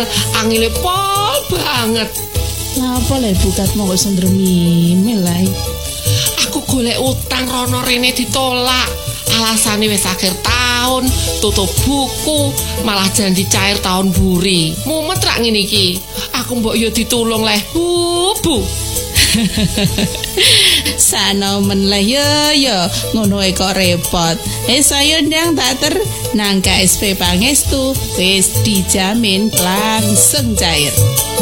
angile pol banget. Napa le bukatmu kok sendremimil ae? Aku golek utang rono rene ditolak. Alasane wis akhir tahun, tutup buku, malah janji cair tahun buri. Mumet rak ngene iki. Aku mbok yo ditulung leh, Bu. Sano men le yo ngono e kok repot. Saya ndang tak nang KSP Pangestu wis dijamin langsung cair.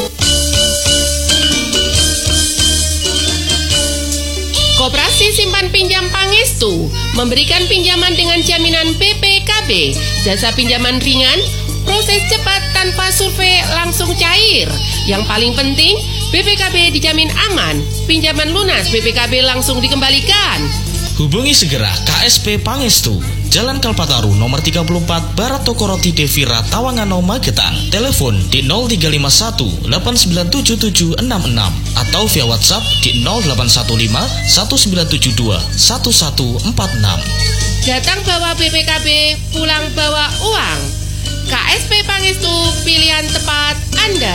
Koperasi Simpan Pinjam Pangestu memberikan pinjaman dengan jaminan BPKB, jasa pinjaman ringan, proses cepat tanpa survei langsung cair. Yang paling penting, BPKB dijamin aman, pinjaman lunas BPKB langsung dikembalikan. Hubungi segera KSP Pangestu, Jalan Kalpataru nomor 34 Barat Toko Roti Devira Tawangano Magetan. Telepon di 0351 897766 atau via WhatsApp di 0815 1972 1146. Datang bawa BPKB, pulang bawa uang. KSP Pangestu, pilihan tepat Anda.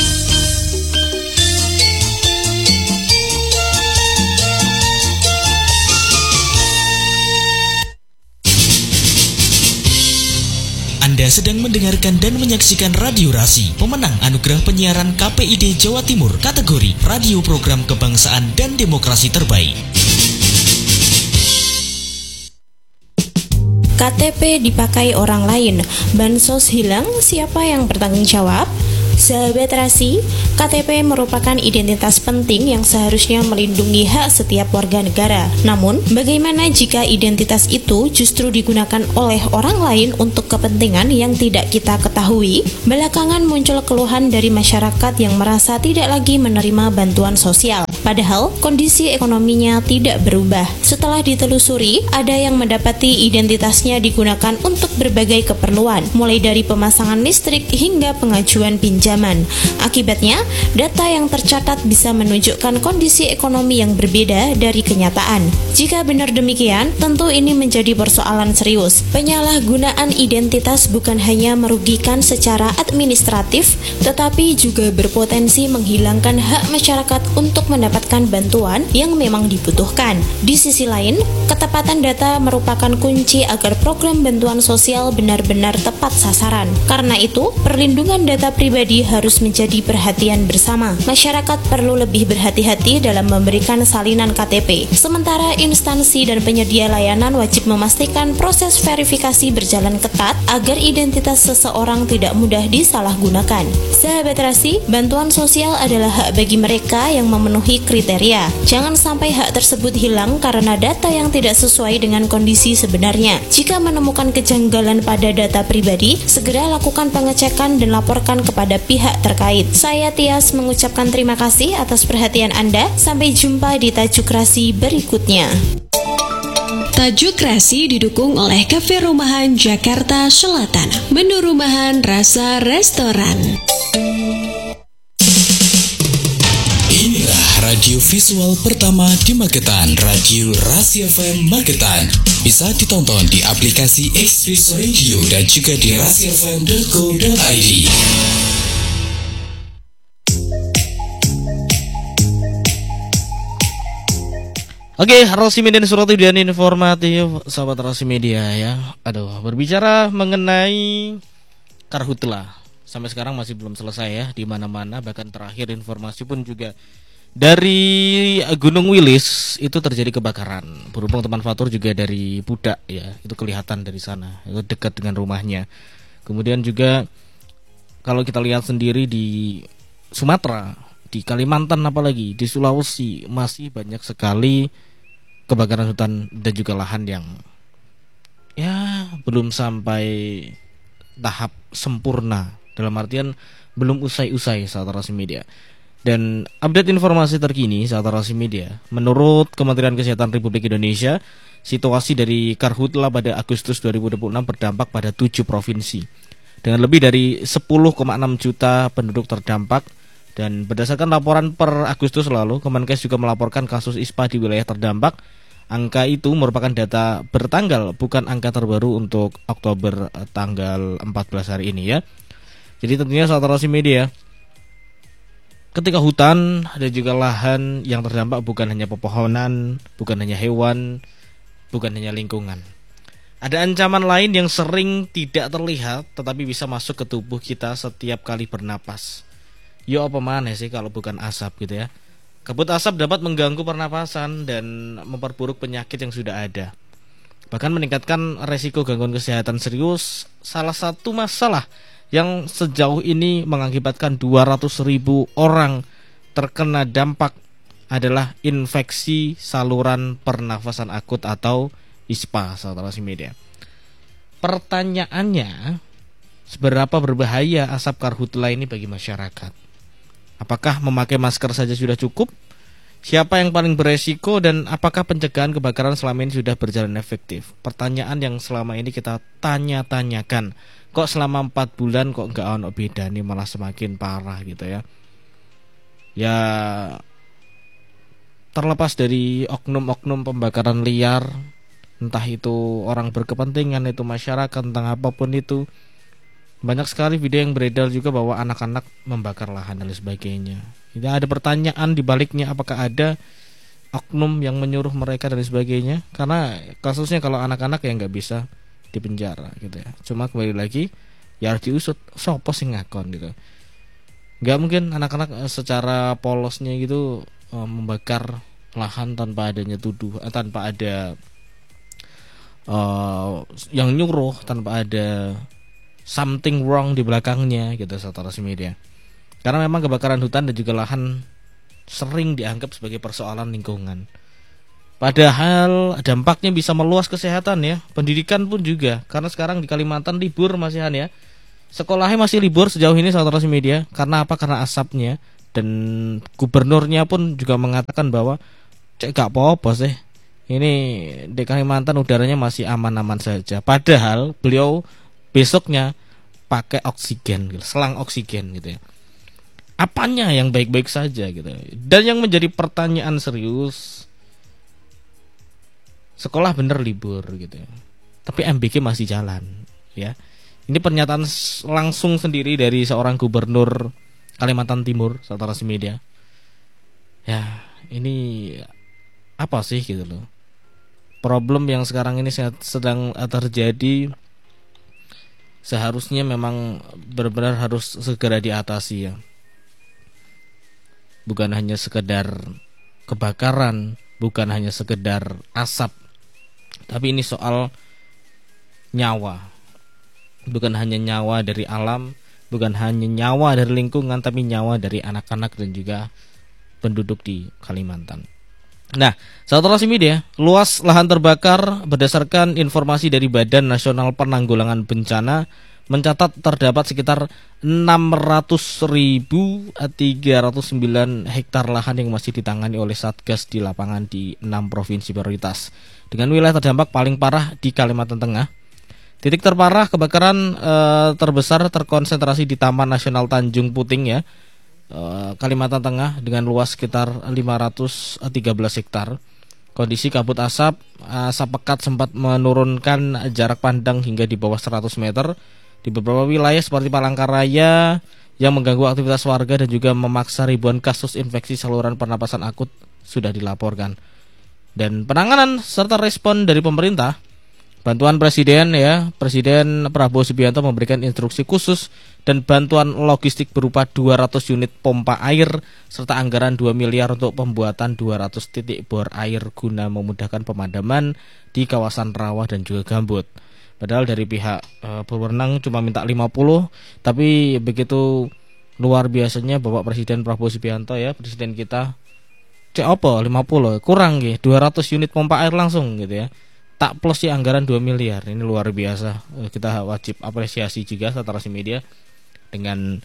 Anda sedang mendengarkan dan menyaksikan Radio Rasi, pemenang anugerah penyiaran KPID Jawa Timur kategori Radio Program Kebangsaan dan Demokrasi Terbaik. KTP dipakai orang lain, bansos hilang, siapa yang bertanggung jawab? Sahabat Rasi, KTP merupakan identitas penting yang seharusnya melindungi hak setiap warga negara. Namun, bagaimana jika identitas itu justru digunakan oleh orang lain untuk kepentingan yang tidak kita ketahui? Belakangan muncul keluhan dari masyarakat yang merasa tidak lagi menerima bantuan sosial. Padahal, kondisi ekonominya tidak berubah. Setelah ditelusuri, ada yang mendapati identitasnya digunakan untuk berbagai keperluan, mulai dari pemasangan listrik hingga pengajuan pinjaman. Akibatnya, data yang tercatat bisa menunjukkan kondisi ekonomi yang berbeda dari kenyataan. Jika benar demikian, tentu ini menjadi persoalan serius. Penyalahgunaan identitas bukan hanya merugikan secara administratif, tetapi juga berpotensi menghilangkan hak masyarakat untuk mendapatkan bantuan yang memang dibutuhkan. Di sisi lain, ketepatan data merupakan kunci agar program bantuan sosial benar-benar tepat sasaran. Karena itu, perlindungan data pribadi harus menjadi perhatian bersama. Masyarakat perlu lebih berhati-hati dalam memberikan salinan KTP. Sementara instansi dan penyedia layanan wajib memastikan proses verifikasi berjalan ketat agar identitas seseorang tidak mudah disalahgunakan. Sahabat Rasi, bantuan sosial adalah hak bagi mereka yang memenuhi kriteria. Jangan sampai hak tersebut hilang karena data yang tidak sesuai dengan kondisi sebenarnya. Jika menemukan kejanggalan pada data pribadi, segera lakukan pengecekan dan laporkan kepada pihak terkait. Saya Tias mengucapkan terima kasih atas perhatian Anda. Sampai jumpa di Tajuk Rasi berikutnya. Tajuk Rasi didukung oleh Cafe Rumahan Jakarta Selatan. Menu rumahan rasa restoran. Inilah radio visual pertama di Magetan, Radio Rasi FM Magetan. Bisa ditonton di aplikasi Express Radio dan juga di rasifm.co.id. Oke, Rasi Media Surat dan informatif sahabat Rasi Media ya. Berbicara mengenai karhutla, sampai sekarang masih belum selesai ya di mana-mana. Bahkan terakhir informasi pun juga dari Gunung Wilis itu terjadi kebakaran. Berhubung teman Fatur juga dari Pudak ya, itu kelihatan dari sana, itu dekat dengan rumahnya. Kemudian juga kalau kita lihat sendiri di Sumatera, di Kalimantan apalagi di Sulawesi masih banyak sekali kebakaran hutan dan juga lahan yang ya belum sampai tahap sempurna, dalam artian belum usai-usai saat Rasi Media. Dan update informasi terkini saat Rasi Media, menurut Kementerian Kesehatan Republik Indonesia, situasi dari karhutla pada Agustus 2026 berdampak pada 7 provinsi dengan lebih dari 10,6 juta penduduk terdampak. Dan berdasarkan laporan per Agustus lalu, Kemenkes juga melaporkan kasus ISPA di wilayah terdampak. Angka itu merupakan data bertanggal, bukan angka terbaru untuk Oktober tanggal 14 hari ini ya. Jadi tentunya saat transmisi media, ketika hutan ada juga lahan yang terdampak bukan hanya pepohonan, bukan hanya hewan, bukan hanya lingkungan. Ada ancaman lain yang sering tidak terlihat tetapi bisa masuk ke tubuh kita setiap kali bernapas. Yo apa maneh sih kalau bukan asap gitu ya. Kabut asap dapat mengganggu pernapasan dan memperburuk penyakit yang sudah ada. Bahkan meningkatkan resiko gangguan kesehatan serius. Salah satu masalah yang sejauh ini mengakibatkan 200.000 orang terkena dampak adalah infeksi saluran pernafasan akut atau ISPA, saudara media. Pertanyaannya, seberapa berbahaya asap karhutla ini bagi masyarakat? Apakah memakai masker saja sudah cukup? Siapa yang paling beresiko dan apakah pencegahan kebakaran selama ini sudah berjalan efektif? Pertanyaan yang selama ini kita tanya-tanyakan. Kok selama 4 bulan kok nggak ono beda nih, malah semakin parah gitu ya. Ya, terlepas dari oknum-oknum pembakaran liar, entah itu orang berkepentingan, itu masyarakat, tentang apapun itu, banyak sekali video yang beredar juga bahwa anak-anak membakar lahan dan sebagainya. Tidak ada pertanyaan di baliknya, apakah ada oknum yang menyuruh mereka dan sebagainya. Karena kasusnya kalau anak-anak ya nggak bisa di penjara gitu ya. Cuma kembali lagi ya harus diusut sopo sing ngakon gitu. Nggak mungkin anak-anak secara polosnya gitu membakar lahan tanpa adanya tanpa ada yang nyuruh, tanpa ada something wrong di belakangnya gitu, saudara media. Karena memang kebakaran hutan dan juga lahan sering dianggap sebagai persoalan lingkungan. Padahal dampaknya bisa meluas kesehatan ya, pendidikan pun juga. Karena sekarang di Kalimantan libur masihan ya. Sekolahnya masih libur sejauh ini, saudara media. Karena apa? Karena asapnya. Dan gubernurnya pun juga mengatakan bahwa cek gak apa-apa sih, ini di Kalimantan udaranya masih aman-aman saja. Padahal beliau besoknya pakai oksigen, selang oksigen gitu ya. Apanya yang baik-baik saja gitu. Dan yang menjadi pertanyaan serius, sekolah bener libur gitu ya, tapi MBG masih jalan ya. Ini pernyataan langsung sendiri dari seorang gubernur Kalimantan Timur, saudara media. Ya, ini apa sih gitu loh. Problem yang sekarang ini sedang terjadi seharusnya memang benar-benar harus segera diatasi ya. Bukan hanya sekedar kebakaran, bukan hanya sekedar asap, tapi ini soal nyawa. Bukan hanya nyawa dari alam, bukan hanya nyawa dari lingkungan, tapi nyawa dari anak-anak dan juga penduduk di Kalimantan. Nah, saudara media, luas lahan terbakar berdasarkan informasi dari Badan Nasional Penanggulangan Bencana mencatat terdapat sekitar 600.309 hektar lahan yang masih ditangani oleh Satgas di lapangan di 6 provinsi prioritas. Dengan wilayah terdampak paling parah di Kalimantan Tengah. Titik terparah kebakaran terbesar terkonsentrasi di Taman Nasional Tanjung Puting ya, Kalimantan Tengah dengan luas sekitar 513 hektar. Kondisi kabut asap pekat sempat menurunkan jarak pandang hingga di bawah 100 meter. Di beberapa wilayah seperti Palangkaraya yang mengganggu aktivitas warga dan juga memaksa ribuan kasus infeksi saluran pernapasan akut sudah dilaporkan. Dan penanganan serta respon dari pemerintah, bantuan Presiden ya, Presiden Prabowo Subianto memberikan instruksi khusus dan bantuan logistik berupa 200 unit pompa air serta anggaran 2 miliar untuk pembuatan 200 titik bor air guna memudahkan pemadaman di kawasan rawa dan juga gambut. Padahal dari pihak berwenang cuma minta 50, tapi begitu luar biasanya Bapak Presiden Prabowo Subianto ya, presiden kita, cek apa 50 kurang ya, 200 unit pompa air langsung gitu ya. Tak plus ya anggaran 2 miliar. Ini luar biasa. Kita wajib apresiasi juga saudara media dengan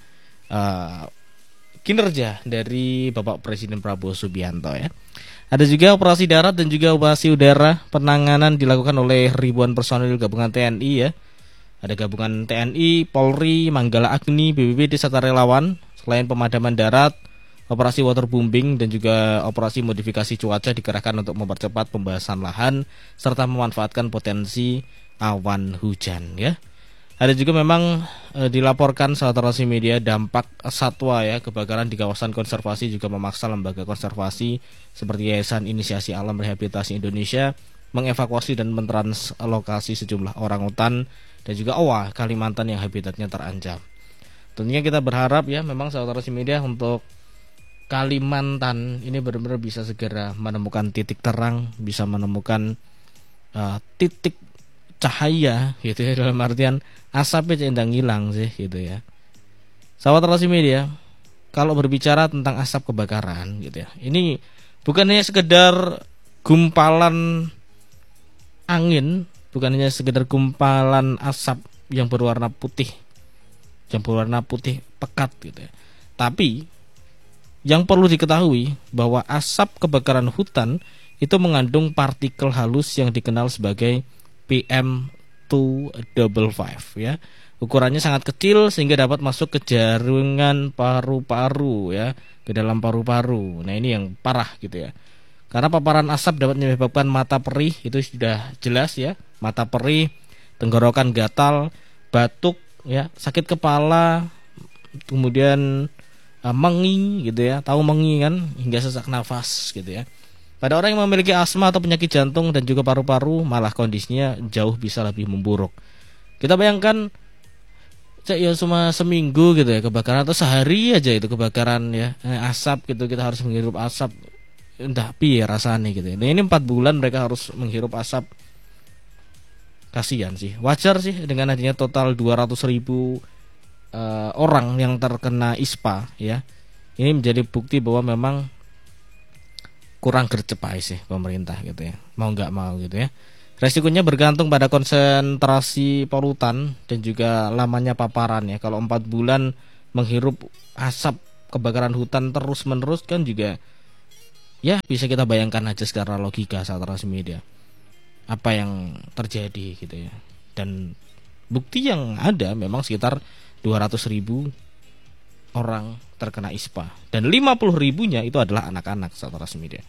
kinerja dari Bapak Presiden Prabowo Subianto ya. Ada juga operasi darat dan juga operasi udara. Penanganan dilakukan oleh ribuan personil gabungan TNI ya. Ada gabungan TNI, Polri, Manggala Agni, BPBD serta relawan. Selain pemadaman darat, operasi waterbombing dan juga operasi modifikasi cuaca dikerahkan untuk mempercepat pembahasan lahan serta memanfaatkan potensi awan hujan ya. Ada juga memang dilaporkan saat transmisi media dampak satwa ya, kebakaran di kawasan konservasi juga memaksa lembaga konservasi seperti Yayasan Inisiasi Alam Rehabilitasi Indonesia mengevakuasi dan mentranslokasi sejumlah orangutan dan juga owa Kalimantan yang habitatnya terancam. Tentunya kita berharap ya memang saat transmisi media untuk Kalimantan ini benar-benar bisa segera menemukan titik terang, bisa menemukan titik cahaya gitu ya, dalam artian asapnya cendang hilang sih gitu ya. Sahabat transmisi media, kalau berbicara tentang asap kebakaran gitu ya, ini bukan hanya sekedar gumpalan angin, bukan hanya sekedar gumpalan asap yang berwarna putih pekat gitu ya. Tapi yang perlu diketahui bahwa asap kebakaran hutan itu mengandung partikel halus yang dikenal sebagai PM2.5 ya. Ukurannya sangat kecil sehingga dapat masuk ke jaringan paru-paru ya, ke dalam paru-paru. Nah, ini yang parah gitu ya. Karena paparan asap dapat menyebabkan mata perih, itu sudah jelas ya. Mata perih, tenggorokan gatal, batuk ya, sakit kepala, kemudian mengi gitu ya. Tahu mengi kan, hingga sesak nafas gitu ya. Pada orang yang memiliki asma atau penyakit jantung dan juga paru-paru, malah kondisinya jauh bisa lebih memburuk. Kita bayangkan ya cuma seminggu gitu ya kebakaran, atau sehari aja itu kebakaran ya, asap gitu, kita harus menghirup asap, entah piye rasanya gitu ya. Nah, ini 4 bulan mereka harus menghirup asap. Kasihan sih, wajar sih dengan adanya total 200.000 orang yang terkena ISPA ya. Ini menjadi bukti bahwa memang kurang gercep sih pemerintah gitu ya, mau nggak mau gitu ya. Resikonya bergantung pada konsentrasi polutan dan juga lamanya paparan ya. Kalau 4 bulan menghirup asap kebakaran hutan terus menerus kan juga ya bisa kita bayangkan aja secara logika saat transmisi media apa yang terjadi gitu ya. Dan bukti yang ada memang sekitar 200.000 orang terkena ISPA dan 50.000-nya itu adalah anak-anak saat transmisi media.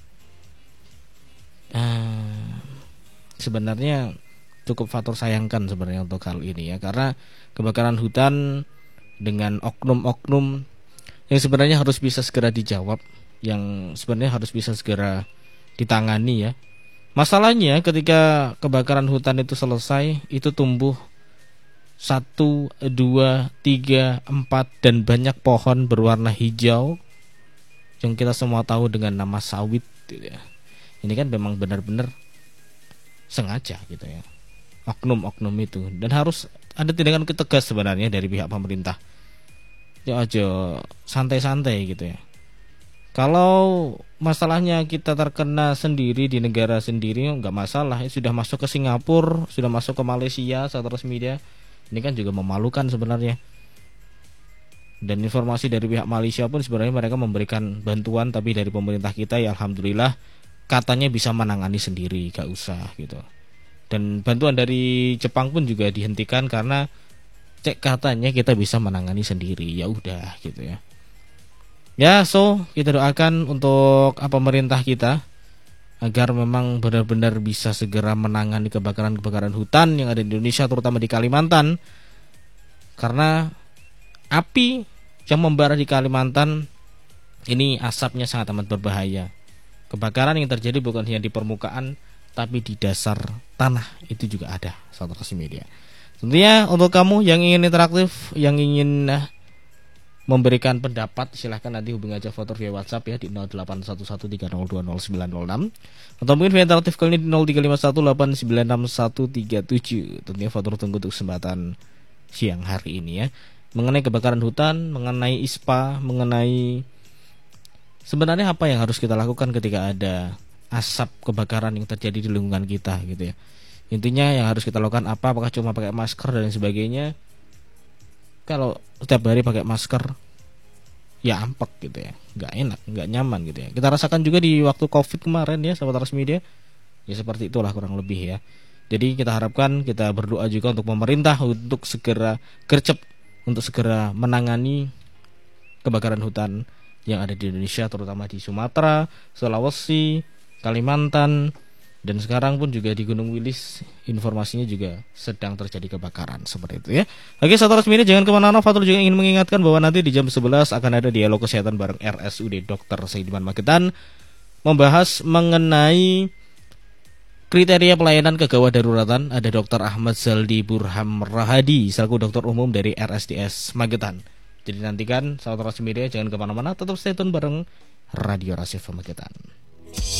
Sebenarnya cukup fatur sayangkan sebenarnya untuk hal ini ya, karena kebakaran hutan dengan oknum-oknum yang sebenarnya harus bisa segera dijawab, yang sebenarnya harus bisa segera ditangani ya. Masalahnya ketika kebakaran hutan itu selesai, itu tumbuh 1, 2, 3, 4 dan banyak pohon berwarna hijau yang kita semua tahu dengan nama sawit gitu ya. Ini kan memang benar-benar sengaja gitu ya, oknum-oknum itu, dan harus ada tindakan tegas sebenarnya dari pihak pemerintah. Ya aja santai-santai gitu ya. Kalau masalahnya kita terkena sendiri di negara sendiri nggak masalah, sudah masuk ke Singapura, sudah masuk ke Malaysia saat resmi dia. Ini kan juga memalukan sebenarnya. Dan informasi dari pihak Malaysia pun sebenarnya mereka memberikan bantuan, tapi dari pemerintah kita ya alhamdulillah katanya bisa menangani sendiri, gak usah gitu. Dan bantuan dari Jepang pun juga dihentikan karena katanya kita bisa menangani sendiri. Ya udah gitu ya. Ya, so kita doakan untuk pemerintah kita agar memang benar-benar bisa segera menangani kebakaran-kebakaran hutan yang ada di Indonesia, terutama di Kalimantan. Karena api yang membara di Kalimantan ini asapnya sangat amat berbahaya. Kebakaran yang terjadi bukan hanya di permukaan, tapi di dasar tanah itu juga ada, saat transmisi media. Tentunya untuk kamu yang ingin interaktif, yang ingin memberikan pendapat, silahkan nanti hubungi aja Fatur via WhatsApp ya di 081130200906 atau mungkin via interaktif kali ini di 0351896137. Tentunya Fatur tunggu untuk kesempatan siang hari ini ya, mengenai kebakaran hutan, mengenai ISPA, mengenai sebenarnya apa yang harus kita lakukan ketika ada asap kebakaran yang terjadi di lingkungan kita gitu ya. Intinya yang harus kita lakukan apa, apakah cuma pakai masker dan sebagainya. Kalau setiap hari pakai masker ya ampek gitu ya, nggak enak, nggak nyaman gitu ya. Kita rasakan juga di waktu COVID kemarin ya, sahabat resmi dia. Ya seperti itulah kurang lebih ya. Jadi kita harapkan, kita berdoa juga untuk pemerintah untuk segera gercep, untuk segera menangani kebakaran hutan yang ada di Indonesia, terutama di Sumatera, Sulawesi, Kalimantan, Dan sekarang pun juga di Gunung Wilis informasinya juga sedang terjadi kebakaran seperti itu ya. Oke, sahabat Rasmini, jangan kemana-mana. Fatul juga ingin mengingatkan bahwa nanti di jam 11 akan ada dialog kesehatan bareng RSUD Dr. Saidiman Magetan, membahas mengenai kriteria pelayanan kegawat daruratan. Ada Dr. Ahmad Zaldi Burham Rahadi selaku dokter umum dari RSDS Magetan. Jadi nantikan sahabat Rasmini, jangan kemana-mana, tetap stay tune bareng Radio Rasif Magetan.